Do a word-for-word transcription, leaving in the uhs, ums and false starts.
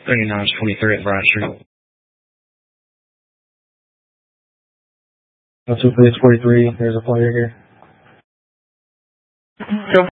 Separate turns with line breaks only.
thirty-nine twenty-three at Broad Street.
That's two police forty-three. There's a player here.
So